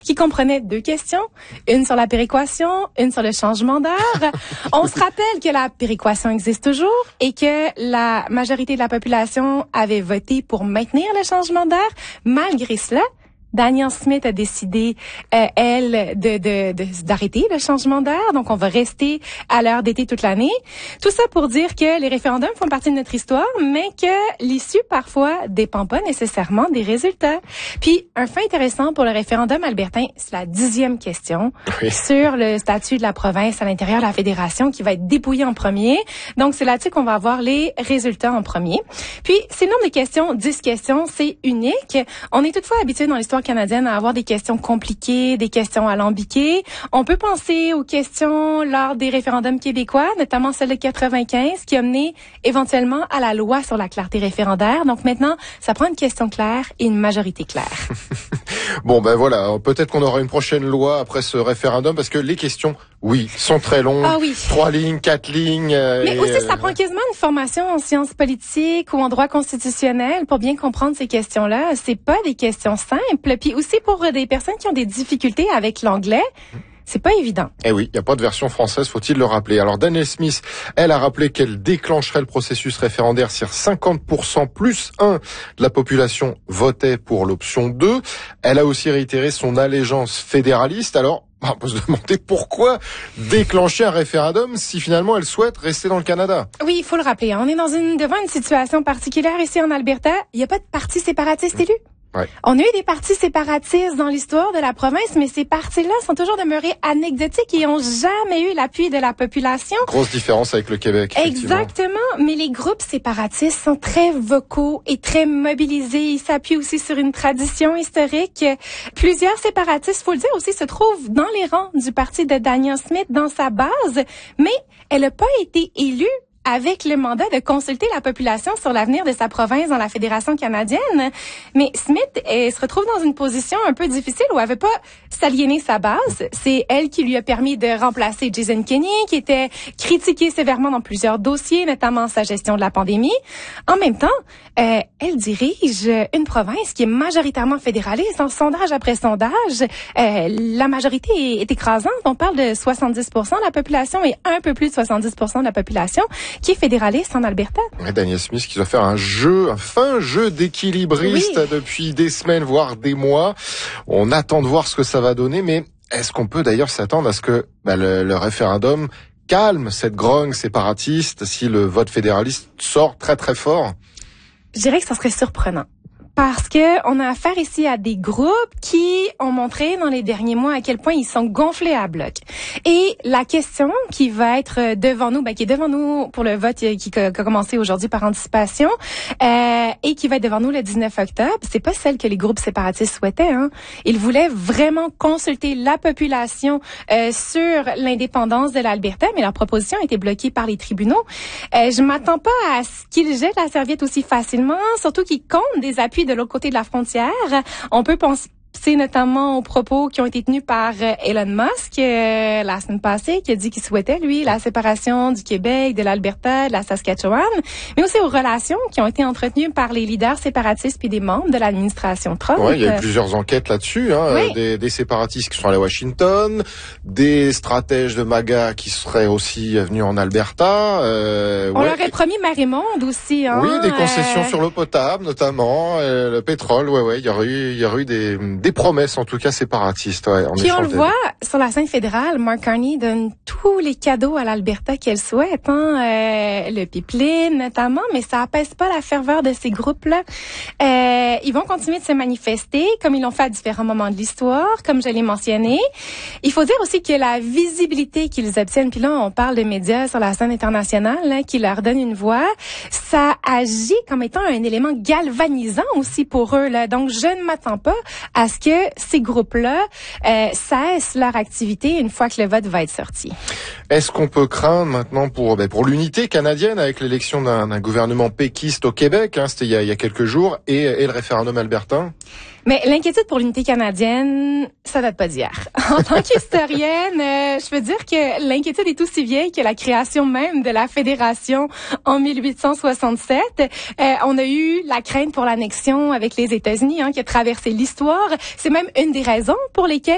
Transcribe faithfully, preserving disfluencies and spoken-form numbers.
qui comprenait deux questions, une sur la péréquation, une sur le changement d'heure. On se rappelle que la péréquation existe toujours et que la majorité de la population avait voté pour maintenir le changement d'heure. Malgré cela, Danielle Smith a décidé, euh, elle, de, de, de, d'arrêter le changement d'heure. Donc, on va rester à l'heure d'été toute l'année. Tout ça pour dire que les référendums font partie de notre histoire, mais que l'issue, parfois, dépend pas nécessairement des résultats. Puis, un fait intéressant pour le référendum albertain, c'est la dixième question oui. sur le statut de la province à l'intérieur de la fédération qui va être dépouillée en premier. Donc, c'est là-dessus qu'on va avoir les résultats en premier. Puis, c'est le nombre de questions, dix questions, c'est unique. On est toutefois habitué dans l'histoire canadienne à avoir des questions compliquées, des questions alambiquées. On peut penser aux questions lors des référendums québécois, notamment celle de quatre-vingt-quinze, qui a mené éventuellement à la loi sur la clarté référendaire. Donc maintenant, ça prend une question claire et une majorité claire. Bon, ben voilà, peut-être qu'on aura une prochaine loi après ce référendum, parce que les questions, oui, sont très longues. Ah oui. Trois lignes, quatre lignes. Euh, Mais aussi, ça prend quasiment une formation en sciences politiques ou en droit constitutionnel pour bien comprendre ces questions-là. C'est pas des questions simples. Puis aussi pour des personnes qui ont des difficultés avec l'anglais, c'est pas évident. Eh oui, il n'y a pas de version française, faut-il le rappeler. Alors Danielle Smith, elle a rappelé qu'elle déclencherait le processus référendaire si cinquante pour cent plus un de la population votait pour l'option deux. Elle a aussi réitéré son allégeance fédéraliste. Alors, on peut se demander pourquoi déclencher un référendum si finalement elle souhaite rester dans le Canada. Oui, il faut le rappeler. On est dans une devant une situation particulière ici en Alberta. Il n'y a pas de parti séparatiste élu. Ouais. On a eu des partis séparatistes dans l'histoire de la province, mais ces partis-là sont toujours demeurés anecdotiques et ont jamais eu l'appui de la population. Grosse différence avec le Québec. Exactement, mais les groupes séparatistes sont très vocaux et très mobilisés. Ils s'appuient aussi sur une tradition historique. Plusieurs séparatistes, faut le dire aussi, se trouvent dans les rangs du parti de Danielle Smith, dans sa base, mais elle n'a pas été élue avec le mandat de consulter la population sur l'avenir de sa province dans la Fédération canadienne. Mais Smith elle, se retrouve dans une position un peu difficile où elle veut pas s'aliéner sa base. C'est elle qui lui a permis de remplacer Jason Kenney, qui était critiqué sévèrement dans plusieurs dossiers, notamment sa gestion de la pandémie. En même temps, euh, elle dirige une province qui est majoritairement fédéraliste. En sondage après sondage, euh, la majorité est, est écrasante. On parle de soixante-dix pour cent de la population et un peu plus de soixante-dix pour cent de la population qui est fédéraliste en Alberta. Et Danielle Smith qui doit faire un jeu, un fin jeu d'équilibriste oui. depuis des semaines, voire des mois. On attend de voir ce que ça va donner, mais est-ce qu'on peut d'ailleurs s'attendre à ce que bah, le, le référendum calme cette grogne séparatiste si le vote fédéraliste sort très très fort? Je dirais que ça serait surprenant. Parce que on a affaire ici à des groupes qui ont montré dans les derniers mois à quel point ils sont gonflés à bloc. Et la question qui va être devant nous, ben, qui est devant nous pour le vote qui a commencé aujourd'hui par anticipation, euh, et qui va être devant nous le dix-neuf octobre, c'est pas celle que les groupes séparatistes souhaitaient. Hein. Ils voulaient vraiment consulter la population euh, sur l'indépendance de l'Alberta, mais leur proposition a été bloquée par les tribunaux. Euh, je m'attends pas à ce qu'ils jettent la serviette aussi facilement, surtout qu'ils comptent des appuis de l'autre côté de la frontière. On peut penser C'est notamment aux propos qui ont été tenus par Elon Musk euh, la semaine passée, qui a dit qu'il souhaitait, lui, la séparation du Québec, de l'Alberta, de la Saskatchewan, mais aussi aux relations qui ont été entretenues par les leaders séparatistes puis des membres de l'administration Trump. Ouais, il y a eu plusieurs enquêtes là-dessus, hein, oui. des, des séparatistes qui sont allés à Washington, des stratèges de MAGA qui seraient aussi venus en Alberta. Euh, On ouais. leur a promis marée monde aussi. Hein, oui, des concessions euh... sur l'eau potable, notamment euh, le pétrole. Ouais, ouais, il y aurait eu, il y aurait eu des Des promesses, en tout cas, séparatistes. Ouais, en Puis on le voit, sur la scène fédérale, Mark Carney donne tous les cadeaux à l'Alberta qu'elle souhaite, hein, euh, le pipeline notamment, mais ça apaise pas la ferveur de ces groupes-là. Euh, ils vont continuer de se manifester, comme ils l'ont fait à différents moments de l'histoire, comme je l'ai mentionné. Il faut dire aussi que la visibilité qu'ils obtiennent, puis là, on parle de médias sur la scène internationale, là, qui leur donnent une voix, ça agit comme étant un élément galvanisant aussi pour eux, là. Donc, je ne m'attends pas à ce que ces groupes-là euh, cessent leur activité une fois que le vote va être sorti. Est-ce qu'on peut craindre maintenant pour ben, pour l'unité canadienne avec l'élection d'un, d'un gouvernement péquiste au Québec, hein, c'était il y, a, il y a quelques jours, et, et le référendum albertain? Mais l'inquiétude pour l'unité canadienne, ça date pas d'hier. En tant qu'historienne, euh, je peux dire que l'inquiétude est aussi vieille que la création même de la fédération en mille huit cent soixante-sept. Euh, on a eu la crainte pour l'annexion avec les États-Unis, hein, qui a traversé l'histoire. C'est même une des raisons pour lesquelles